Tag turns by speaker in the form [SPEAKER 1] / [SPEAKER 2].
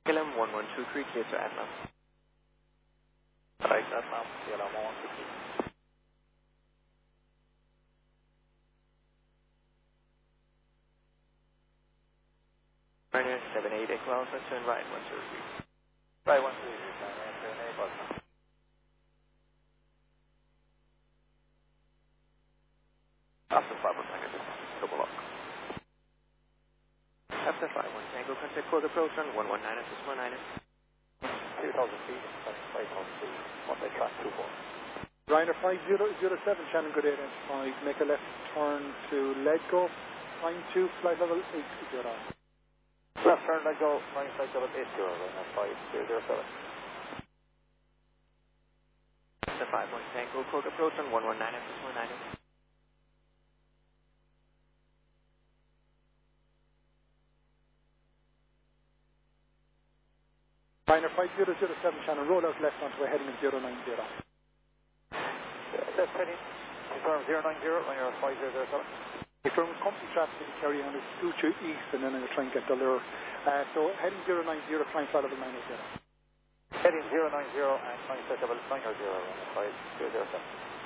[SPEAKER 1] KLM 1123, clear to Atlas.
[SPEAKER 2] Right, Atlas, KLM 1123.
[SPEAKER 1] Ryanair 78 Echo Alpha, turn right 103.
[SPEAKER 2] Right, 123, turn 8 Alpha.
[SPEAKER 1] After 5 1 Tango, double lock. After 5 1 Tango, contact code approach on 119 SS 19.
[SPEAKER 2] 2,000 feet, 5,000 feet, one day track 24.
[SPEAKER 3] Ryanair 5007, Shannon Good 895, make a left turn to Ledgo, climb 2, flight level 800.
[SPEAKER 2] Left turn, let go, flight level 80, Ryanair 5007.
[SPEAKER 1] After 5 1 Tango, code approach on 119 SS 19.
[SPEAKER 3] Ryanair 5007, Shannon, roll out left onto a heading of 090.
[SPEAKER 2] Left heading, confirm 090, Ryanair 5007.
[SPEAKER 3] Confirm company traffic in Kerry on the future east and then I'm going to try and get the lure. So heading 090, climb flight level 900.
[SPEAKER 2] Heading 090 and climb flight level 900, Ryanair 5007.